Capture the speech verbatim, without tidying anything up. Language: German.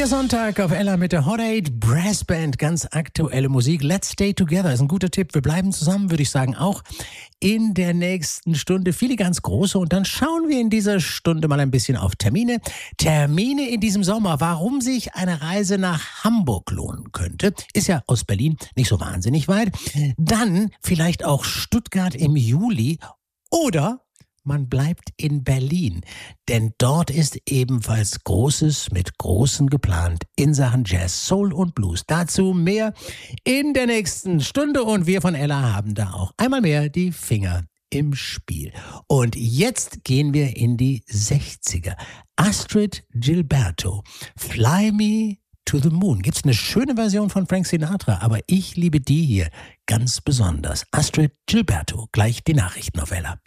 Der Sonntag auf Ella mit der Hot Eight Brass Band, ganz aktuelle Musik. Let's Stay Together ist ein guter Tipp. Wir bleiben zusammen, würde ich sagen, auch in der nächsten Stunde. Viele ganz große und dann schauen wir in dieser Stunde mal ein bisschen auf Termine. Termine in diesem Sommer, warum sich eine Reise nach Hamburg lohnen könnte. Ist ja aus Berlin nicht so wahnsinnig weit. Dann vielleicht auch Stuttgart im Juli oder man bleibt in Berlin, denn dort ist ebenfalls Großes mit Großen geplant in Sachen Jazz, Soul und Blues. Dazu mehr in der nächsten Stunde und wir von Ella haben da auch einmal mehr die Finger im Spiel. Und jetzt gehen wir in die sechziger. Astrid Gilberto, Fly Me to the Moon. Gibt's eine schöne Version von Frank Sinatra, aber ich liebe die hier ganz besonders. Astrid Gilberto, gleich die Nachrichten auf Ella.